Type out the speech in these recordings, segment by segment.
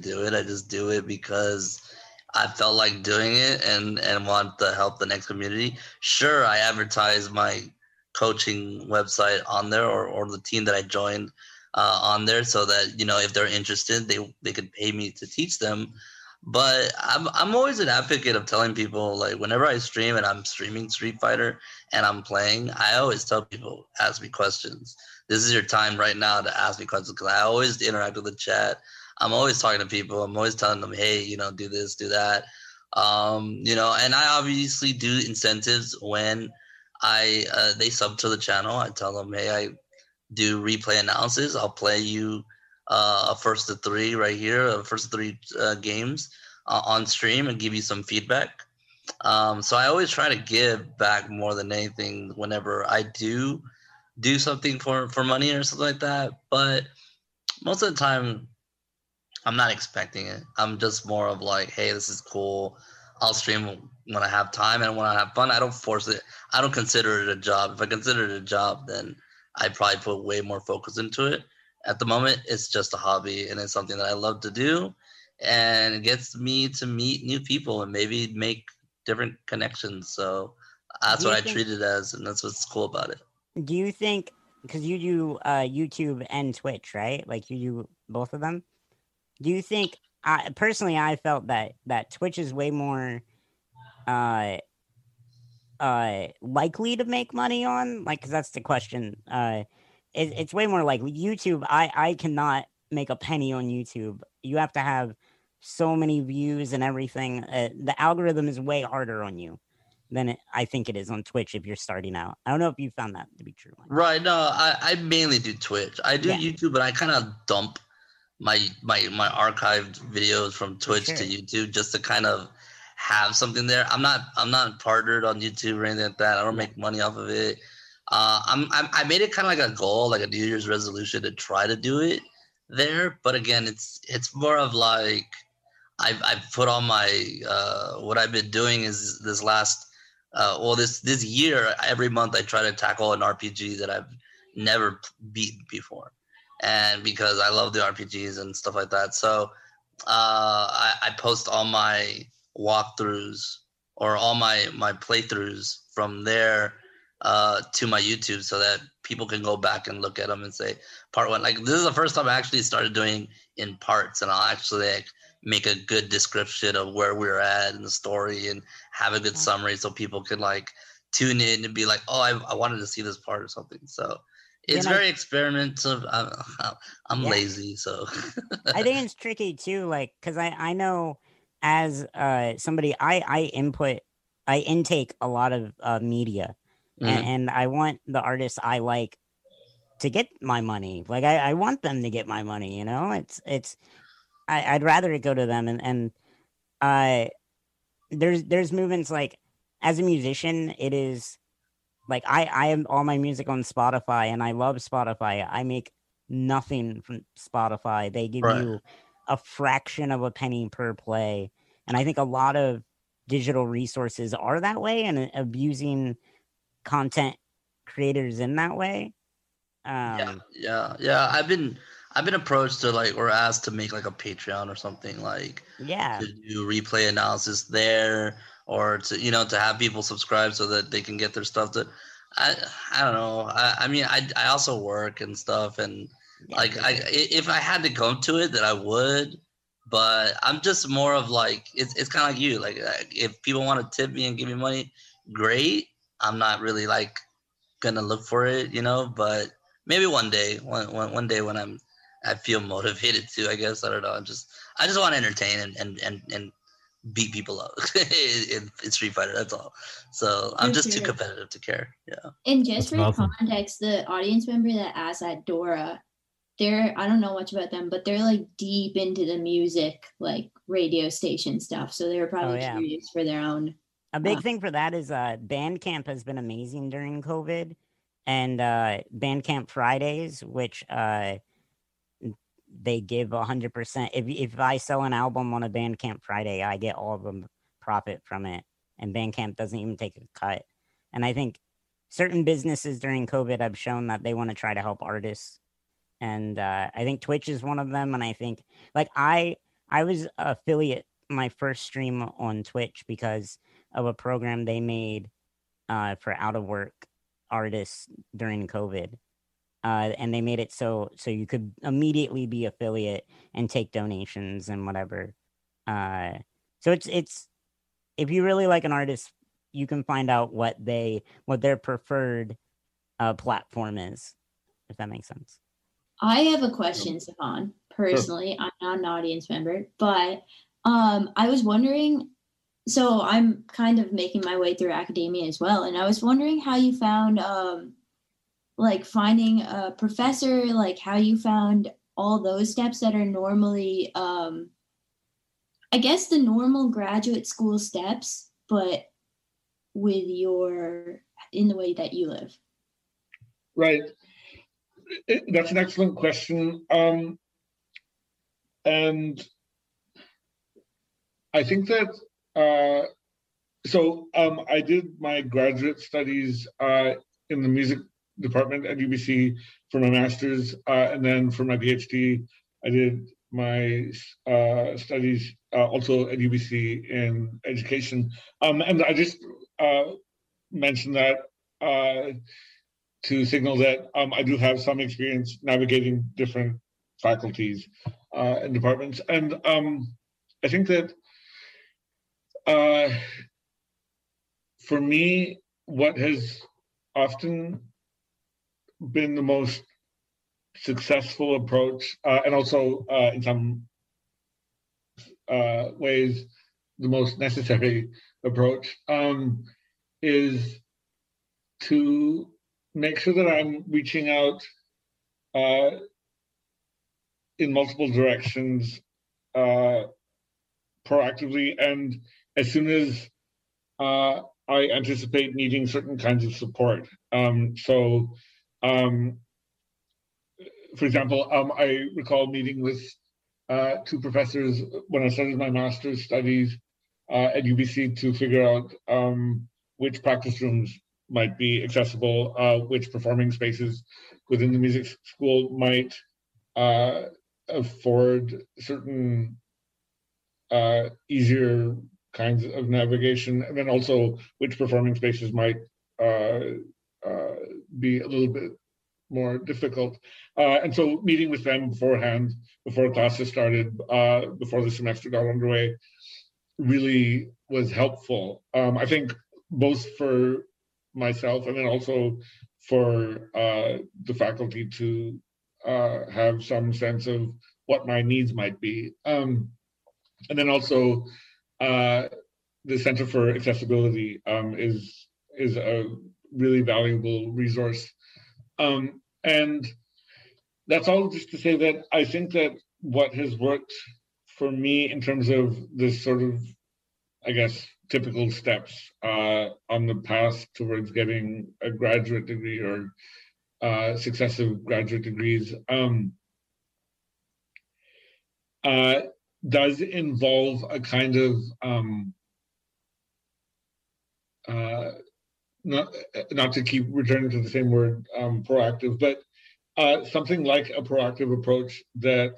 do it. I just do it because I felt like doing it and want to help the next community. Sure, I advertise my coaching website on there or the team that I joined on there so that if they're interested, they could pay me to teach them. But I'm always an advocate of telling people, like, whenever I stream and I'm streaming Street Fighter and I'm playing, I always tell people, ask me questions. This is your time right now to ask me questions because I always interact with the chat. I'm always talking to people. I'm always telling them, hey, do this, do that. And I obviously do incentives when they sub to the channel. I tell them, hey, I do replay analysis. I'll play you a first to three right here, first to three games on stream and give you some feedback. So I always try to give back more than anything whenever I do something for money or something like that. But most of the time, I'm not expecting it. I'm just more of like, hey, this is cool. I'll stream when I have time and when I have fun. I don't force it. I don't consider it a job. If I consider it a job, then I probably put way more focus into it. At the moment, it's just a hobby and it's something that I love to do. And it gets me to meet new people and maybe make different connections. So that's what I treat it as. And that's what's cool about it. Do you think, because you do YouTube and Twitch, right? Like you do both of them? Do you think, personally, I felt that Twitch is way more likely to make money on? Like, because that's the question. It's way more likely. YouTube, I cannot make a penny on YouTube. You have to have so many views and everything. The algorithm is way harder on you than I think it is on Twitch if you're starting out. I don't know if you found that to be true. Right. No, I mainly do Twitch. I do YouTube, but I kind of dump my archived videos from Twitch to YouTube just to kind of have something there. I'm not partnered on YouTube or anything like that. I don't make money off of it. I made it kind of like a goal, like a New Year's resolution to try to do it there. But again, it's more of like I've put on my what I've been doing is this last this year, every month I try to tackle an RPG that I've never beaten before. And because I love the RPGs and stuff like that. So I post all my walkthroughs or all my playthroughs from there to my YouTube so that people can go back and look at them and say, part one, like, this is the first time I actually started doing in parts, and I'll actually make a good description of where we're at in the story and have a good summary so people can tune in and be like, oh, I wanted to see this part or something. So it's very experimental. I'm lazy, so I think it's tricky too, because I know as somebody, I intake a lot of media, and I want the artists I like to get my money. Like I want them to get my money. I'd rather it go to them, and there's movements like, as a musician, it is. Like I am all my music on Spotify, and I love Spotify. I make nothing from Spotify. They give you a fraction of a penny per play. And I think a lot of digital resources are that way and abusing content creators in that way. Yeah. I've been approached to or asked to make a Patreon or something, to do replay analysis there, or to to have people subscribe so that they can get their stuff. I don't know. I mean, I also work and stuff, and if I had to go to it, then I would. But I'm just more of it's kind of like you. If people want to tip me and give me money, great. I'm not really gonna look for it, But maybe one day when I feel motivated to, I guess. I don't know. I just want to entertain and beat people up in Street Fighter. That's all. So I'm just too competitive to care. Yeah. And just for context, the audience member that asked that, Dora, I don't know much about them, but they're deep into the music, radio station stuff. So they're probably curious for their own. A big thing for that is Bandcamp has been amazing during COVID, and Bandcamp Fridays, which they give 100%. If I sell an album on a Bandcamp Friday, I get all of the profit from it, and Bandcamp doesn't even take a cut. And I think certain businesses during COVID have shown that they want to try to help artists, and I think Twitch is one of them. And I think I I was affiliate my first stream on Twitch because of a program they made for out of work artists during COVID. And they made it so you could immediately be affiliate and take donations and whatever. So it's if you really like an artist, you can find out what their preferred platform is, if that makes sense. I have a question, Stefan. Personally, I'm not an audience member, but I was wondering. So I'm kind of making my way through academia as well, and I was wondering how you found like finding a professor, like how you found all those steps that are normally, I guess, the normal graduate school steps, but with in the way that you live. Right. That's an excellent question. And I think that, I did my graduate studies in the music department at UBC for my master's, and then for my PhD, I did my studies also at UBC in education. And I just mentioned that to signal that I do have some experience navigating different faculties and departments. And I think that for me, what has often been the most successful approach, and also in some ways the most necessary approach, is to make sure that I'm reaching out in multiple directions proactively, and as soon as I anticipate needing certain kinds of support. For example, I recall meeting with two professors when I started my master's studies at UBC to figure out which practice rooms might be accessible, which performing spaces within the music school might afford certain easier kinds of navigation, and then also which performing spaces might be a little bit more difficult. And so meeting with them beforehand, before classes started, before the semester got underway, really was helpful. I think both for myself and then also for the faculty to have some sense of what my needs might be. And then also the Center for Accessibility is a really valuable resource. And that's all just to say that I think that what has worked for me in terms of this sort of, I guess, typical steps on the path towards getting a graduate degree or successive graduate degrees does involve a kind of not to keep returning to the same word, proactive, but something like a proactive approach that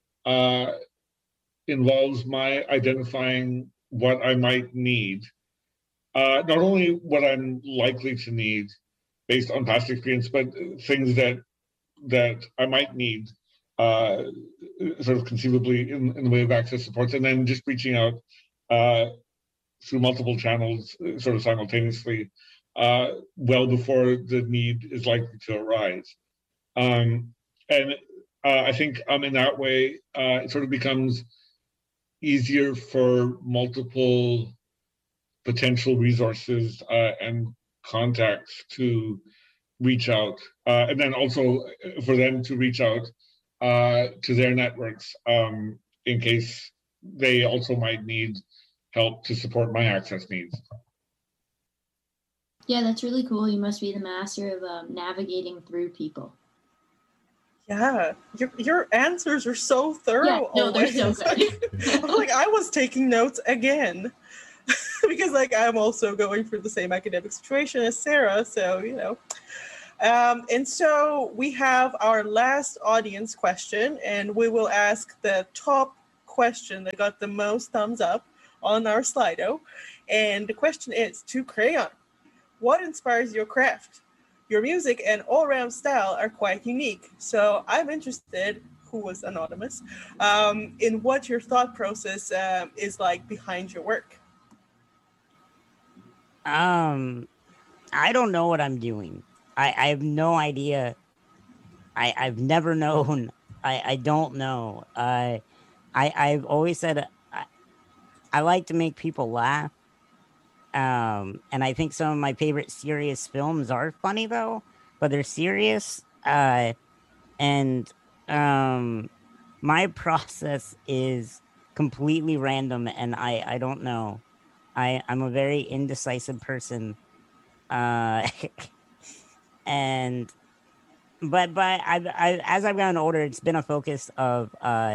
involves my identifying what I might need, not only what I'm likely to need based on past experience, but things that I might need sort of conceivably in the way of access supports, and then just reaching out through multiple channels sort of simultaneously well before the need is likely to arise. And I think in that way, it sort of becomes easier for multiple potential resources and contacts to reach out, and then also for them to reach out to their networks in case they also might need help to support my access needs. Yeah, that's really cool. You must be the master of navigating through people. Yeah, your answers are so thorough. Yeah, no, they're so good. Like I was taking notes again because like I'm also going through the same academic situation as Sarah. So, you know, and so we have our last audience question, and we will ask the top question that got the most thumbs up on our Slido. And the question is, to Crayon, what inspires your craft? Your music and all-around style are quite unique. So I'm interested, who was anonymous, in what your thought process is like behind your work. I don't know what I'm doing. I have no idea. I've never known. I don't know. I've always said I like to make people laugh. And I think some of my favorite serious films are funny though, but they're serious. And my process is completely random, and I don't know. I'm a very indecisive person. And but I've as I've gotten older, it's been a focus of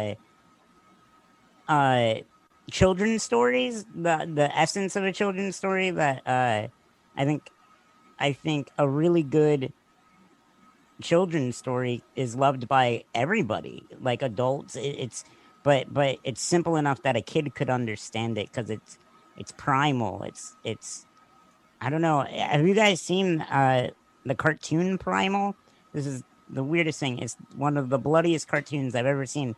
children's stories, the essence of a children's story that I think a really good children's story is loved by everybody, like adults. But it's simple enough that a kid could understand it because it's primal. It's I don't know. Have you guys seen the cartoon Primal? This is the weirdest thing. It's one of the bloodiest cartoons I've ever seen.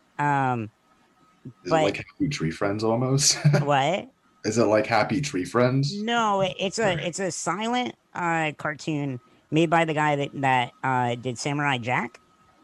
Is it like Happy Tree Friends almost? What? Is it like Happy Tree Friends? No, it's a silent cartoon made by the guy that did Samurai Jack,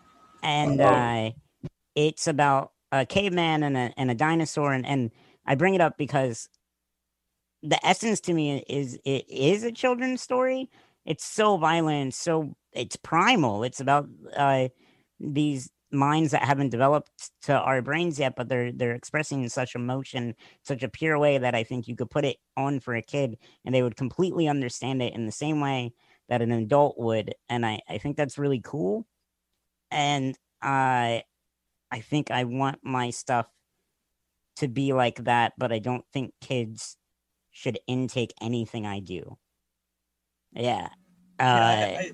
and it's about a caveman and a dinosaur, and I bring it up because the essence to me is it is a children's story. It's so violent, so it's primal. It's about these minds that haven't developed to our brains yet, but they're expressing such emotion, such a pure way that I think you could put it on for a kid and they would completely understand it in the same way that an adult would. And I think that's really cool. And I think I want my stuff to be like that, but I don't think kids should intake anything I do. Yeah. I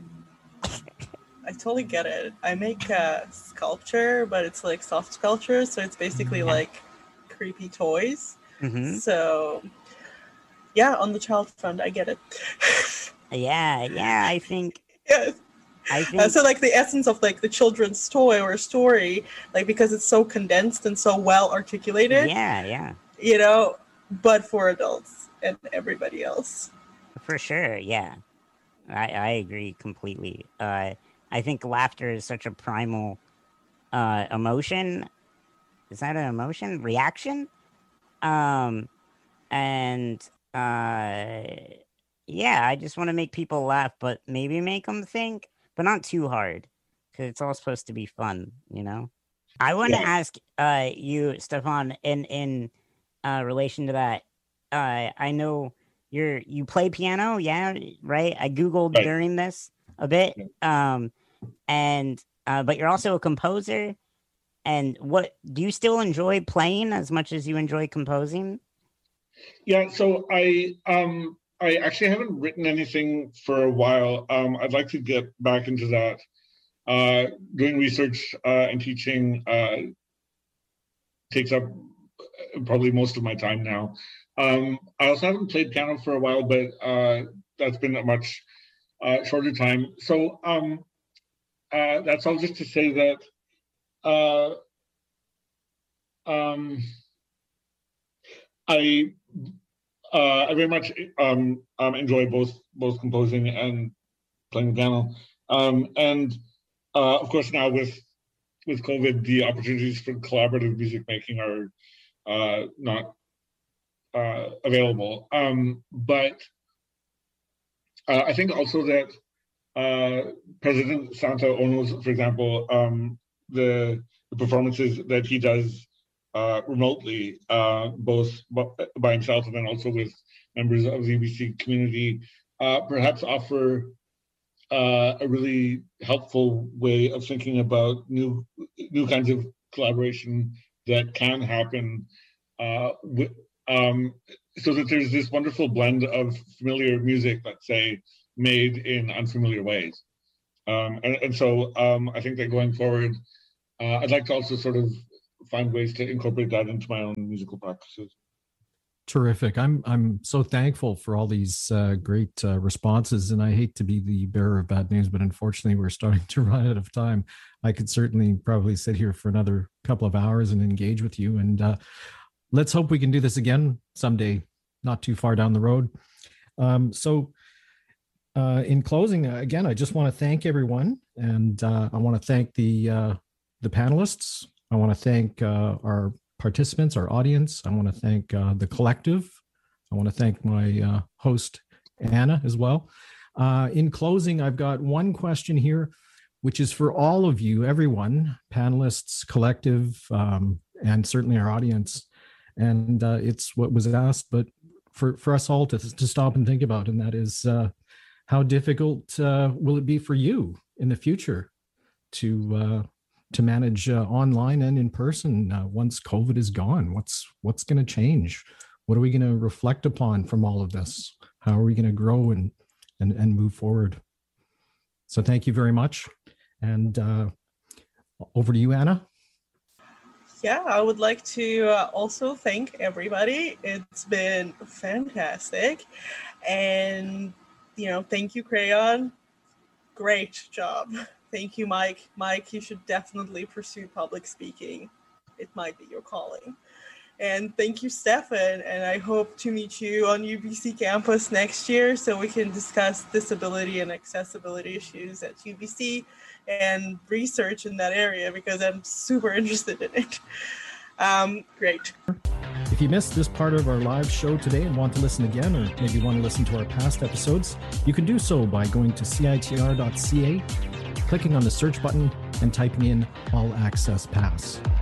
totally get it. I make sculpture, but it's like soft sculpture, so it's basically like creepy toys. Mm-hmm. So, yeah, on the child front, I get it. yeah, I think. Yes. I think so, like the essence of like the children's toy or story, like because it's so condensed and so well articulated. Yeah. You know, but for adults and everybody else. For sure, yeah. I agree completely. I think laughter is such a primal emotion. Is that an emotion? Reaction? Yeah, I just want to make people laugh, but maybe make them think, but not too hard, because it's all supposed to be fun, you know? I want to ask you, Stefan, in relation to that, I know you play piano, yeah, right? I Googled during this a bit. But you're also a composer. And what do you still enjoy playing as much as you enjoy composing? Yeah, so I actually haven't written anything for a while. I'd like to get back into that. Doing research and teaching takes up probably most of my time now. I also haven't played piano for a while, but that's been a much shorter time. So that's all just to say that I very much enjoy both composing and playing the piano. And of course now with COVID, the opportunities for collaborative music making are not available. But I think also that President Santa Ono's, for example, the performances that he does remotely, both by himself and then also with members of the UBC community, perhaps offer a really helpful way of thinking about new kinds of collaboration that can happen so that there's this wonderful blend of familiar music, let's say, made in unfamiliar ways. And so I think that going forward, I'd like to also sort of find ways to incorporate that into my own musical practices. Terrific. I'm so thankful for all these great responses, and I hate to be the bearer of bad news, but unfortunately we're starting to run out of time. I could certainly probably sit here for another couple of hours and engage with you, and let's hope we can do this again someday, not too far down the road. In closing, again, I just want to thank everyone, and I want to thank the panelists. I want to thank our participants, our audience. I want to thank the collective. I want to thank my host, Anna, as well. In closing, I've got one question here, which is for all of you, everyone, panelists, collective, and certainly our audience. And it's what was asked, but for us all to stop and think about, and that is how difficult will it be for you in the future to manage online and in person once COVID is gone? What's going to change? What are we going to reflect upon from all of this? How are we going to grow and move forward? So thank you very much. And over to you, Anna. Yeah, I would like to also thank everybody. It's been fantastic. And, thank you, Crayon. Great job. Thank you, Mike. Mike, you should definitely pursue public speaking. It might be your calling. And thank you, Stefan. And I hope to meet you on UBC campus next year so we can discuss disability and accessibility issues at UBC and research in that area, because I'm super interested in it. Great. If you missed this part of our live show today and want to listen again, or maybe want to listen to our past episodes, you can do so by going to citr.ca, clicking on the search button, and typing in All Access Pass.